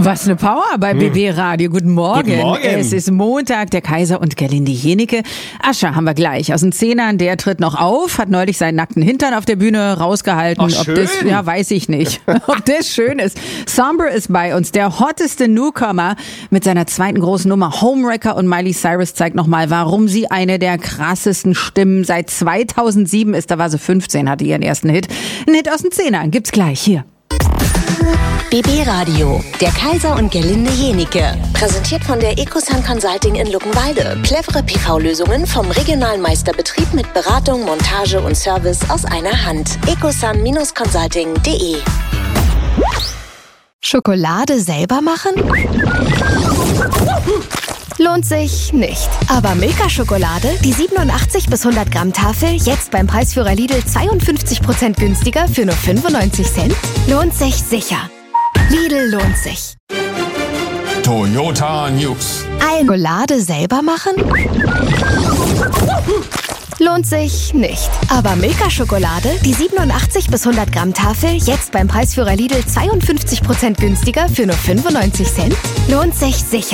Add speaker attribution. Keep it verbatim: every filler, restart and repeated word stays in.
Speaker 1: Was eine Power bei B B Radio. Guten Morgen.
Speaker 2: Guten Morgen.
Speaker 1: Es ist Montag, der Kaiser und Gerlinde Jenike. Ascher haben wir gleich aus den Zehnern. Der tritt noch auf, hat neulich seinen nackten Hintern auf der Bühne rausgehalten.
Speaker 2: Ach,
Speaker 1: Ob
Speaker 2: schön.
Speaker 1: das, ja, weiß ich nicht. Ob das schön ist. Somber ist bei uns, der hotteste Newcomer mit seiner zweiten großen Nummer Homewrecker, und Miley Cyrus zeigt nochmal, warum sie eine der krassesten Stimmen seit zweitausendsieben ist. Da war sie fünfzehn, hatte ihren ersten Hit. Ein Hit aus den Zehnern gibt's gleich hier.
Speaker 3: B B Radio, der Kaiser und Gerlinde Jenike. Präsentiert von der Ecosun Consulting in Luckenwalde. Clevere P V-Lösungen vom regionalen Meisterbetrieb mit Beratung, Montage und Service aus einer Hand. ecosun Consulting punkt de.
Speaker 4: Schokolade selber machen? Lohnt sich nicht. Aber Milka-Schokolade, die siebenundachtzig bis hundert Gramm Tafel, jetzt beim Preisführer Lidl zweiundfünfzig Prozent günstiger für nur fünfundneunzig Cent? Lohnt sich sicher. Lidl lohnt sich.
Speaker 2: Toyota News.
Speaker 4: Ein Schokolade selber machen? Lohnt sich nicht. Aber Milka-Schokolade, die siebenundachtzig bis hundert Gramm Tafel, jetzt beim Preisführer Lidl zweiundfünfzig Prozent günstiger für nur fünfundneunzig Cent? Lohnt sich sicher.